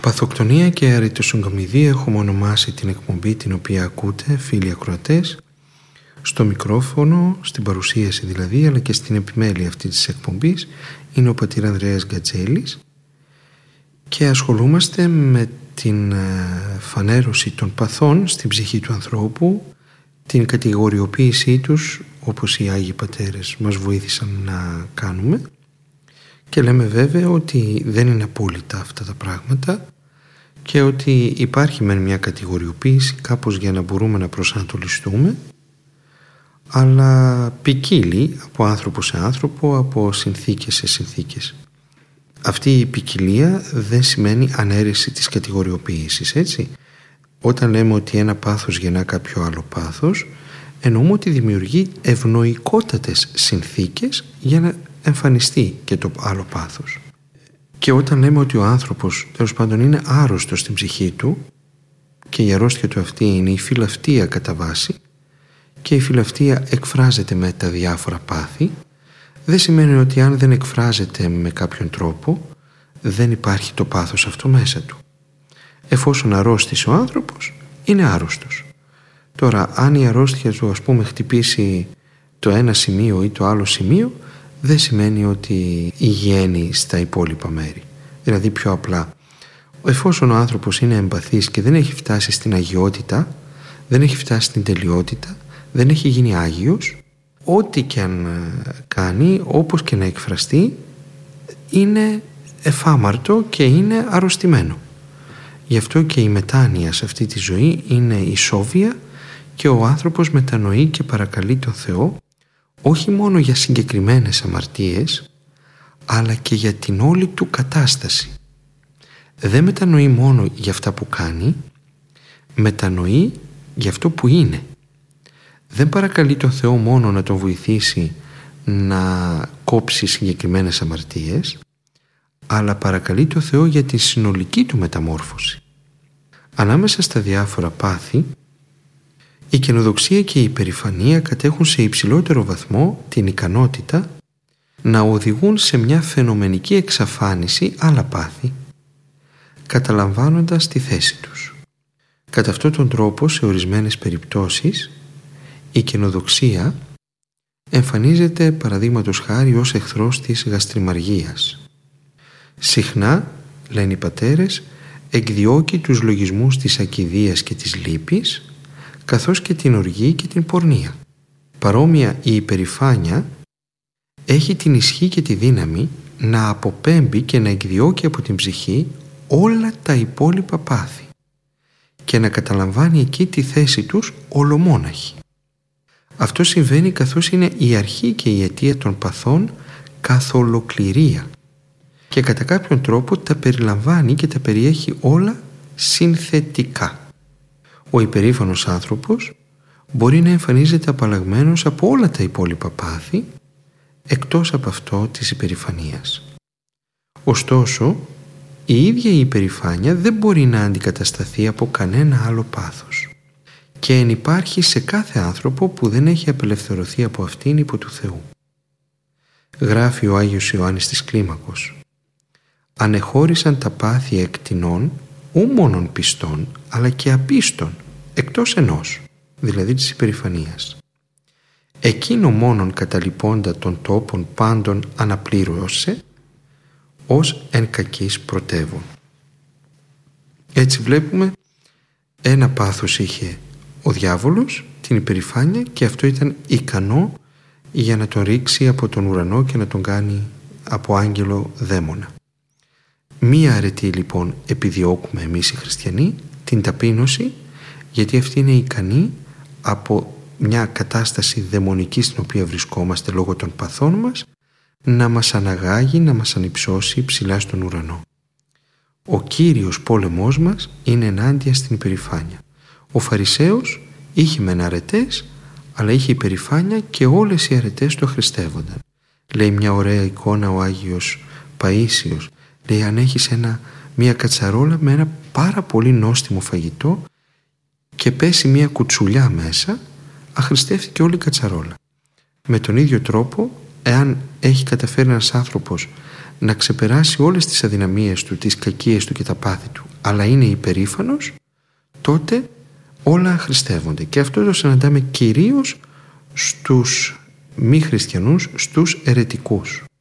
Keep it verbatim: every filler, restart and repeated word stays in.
Παθοκτονία και αριτοσυγκομιδία έχουμε ονομάσει την εκπομπή την οποία ακούτε, φίλοι ακροατές, στο μικρόφωνο, στην παρουσίαση δηλαδή, αλλά και στην επιμέλεια αυτής της εκπομπής είναι ο πατήρ Ανδρέας Γκατζέλης και ασχολούμαστε με την φανέρωση των παθών στην ψυχή του ανθρώπου, την κατηγοριοποίησή τους όπως οι Άγιοι Πατέρες μας βοήθησαν να κάνουμε, και λέμε βέβαια ότι δεν είναι απόλυτα αυτά τα πράγματα και ότι υπάρχει μεν μια κατηγοριοποίηση κάπως για να μπορούμε να προσανατολιστούμε, αλλά ποικίλει από άνθρωπο σε άνθρωπο, από συνθήκες σε συνθήκες. Αυτή η ποικιλία δεν σημαίνει ανέρεση της κατηγοριοποίησης, έτσι. Όταν λέμε ότι ένα πάθος γεννά κάποιο άλλο πάθος, εννοούμε ότι δημιουργεί ευνοϊκότατες συνθήκες για να εμφανιστεί και το άλλο πάθος. Και όταν λέμε ότι ο άνθρωπος τέλος πάντων είναι άρρωστος στην ψυχή του και η αρρώστια του αυτή είναι η φιλαυτία κατά βάση και η φιλαυτία εκφράζεται με τα διάφορα πάθη, δεν σημαίνει ότι αν δεν εκφράζεται με κάποιον τρόπο δεν υπάρχει το πάθος αυτό μέσα του. Εφόσον αρρώστησε ο άνθρωπος, είναι άρρωστος. Τώρα, αν η αρρώστια του, ας πούμε, χτυπήσει το ένα σημείο ή το άλλο σημείο, δεν σημαίνει ότι υγιαίνει στα υπόλοιπα μέρη. Δηλαδή, πιο απλά, εφόσον ο άνθρωπος είναι εμπαθής και δεν έχει φτάσει στην αγιότητα, δεν έχει φτάσει στην τελειότητα, δεν έχει γίνει Άγιος, ό,τι και αν κάνει, όπως και να εκφραστεί, είναι εφάμαρτο και είναι αρρωστημένο. Γι' αυτό και η μετάνοια σε αυτή τη ζωή είναι ισόβια και ο άνθρωπος μετανοεί και παρακαλεί τον Θεό όχι μόνο για συγκεκριμένες αμαρτίες, αλλά και για την όλη του κατάσταση. Δεν μετανοεί μόνο για αυτά που κάνει, μετανοεί για αυτό που είναι. Δεν παρακαλεί τον Θεό μόνο να τον βοηθήσει να κόψει συγκεκριμένες αμαρτίες, αλλά παρακαλεί τον Θεό για τη συνολική του μεταμόρφωση. Ανάμεσα στα διάφορα πάθη, η καινοδοξία και η υπερηφανία κατέχουν σε υψηλότερο βαθμό την ικανότητα να οδηγούν σε μια φαινομενική εξαφάνιση άλλα πάθη, καταλαμβάνοντας τη θέση τους. Κατά αυτόν τον τρόπο, σε ορισμένες περιπτώσεις, η καινοδοξία εμφανίζεται παραδείγματος χάρη ως εχθρός της γαστριμαργίας. Συχνά, λένε οι πατέρες, εκδιώκει τους λογισμούς της ακηδείας και της λύπης, καθώς και την οργή και την πορνεία. Παρόμοια, η υπερηφάνεια έχει την ισχύ και τη δύναμη να αποπέμπει και να εκδιώκει από την ψυχή όλα τα υπόλοιπα πάθη και να καταλαμβάνει εκεί τη θέση τους ολομόναχη. Αυτό συμβαίνει καθώς είναι η αρχή και η αιτία των παθών καθ' ολοκληρία και κατά κάποιον τρόπο τα περιλαμβάνει και τα περιέχει όλα συνθετικά. Ο υπερήφανος άνθρωπος μπορεί να εμφανίζεται απαλλαγμένος από όλα τα υπόλοιπα πάθη εκτός από αυτό της υπερηφανίας. Ωστόσο, η ίδια η υπερηφάνεια δεν μπορεί να αντικατασταθεί από κανένα άλλο πάθος και ενυπάρχει σε κάθε άνθρωπο που δεν έχει απελευθερωθεί από αυτήν υπό του Θεού. Γράφει ο Άγιος Ιωάννης της Κλίμακος: «Ανεχώρησαν τα πάθη εκτινών ου μόνον πιστών, αλλά και απίστων, εκτός ενός, δηλαδή της υπερηφανίας. Εκείνο μόνον καταλοιπώντα των τόπων πάντων αναπλήρωσε, ως εν κακής πρωτεύων». Έτσι βλέπουμε, ένα πάθος είχε ο διάβολος, την υπερηφάνεια, και αυτό ήταν ικανό για να τον ρίξει από τον ουρανό και να τον κάνει από άγγελο δαίμονα. Μία αρετή λοιπόν επιδιώκουμε εμείς οι χριστιανοί, την ταπείνωση, γιατί αυτή είναι ικανή από μια κατάσταση δαιμονική στην οποία βρισκόμαστε λόγω των παθών μας να μας αναγάγει, να μας ανυψώσει ψηλά στον ουρανό. Ο κύριος πόλεμός μας είναι ενάντια στην υπερηφάνεια. Ο Φαρισαίος είχε μεν αρετές, αλλά είχε υπερηφάνεια και όλες οι αρετές το αχρηστεύονταν. Λέει μια ωραία εικόνα ο Άγιος Παΐσιος. Λέει, αν έχεις ένα, μια κατσαρόλα με ένα πάρα πολύ νόστιμο φαγητό και πέσει μια κουτσουλιά μέσα, αχρηστεύτηκε όλη η κατσαρόλα. Με τον ίδιο τρόπο, εάν έχει καταφέρει ένας άνθρωπος να ξεπεράσει όλες τις αδυναμίες του, τις κακίες του και τα πάθη του, αλλά είναι υπερήφανος, τότε όλα αχρηστεύονται. Και αυτό το συναντάμε κυρίως στους μη χριστιανούς, στους αιρετικούς.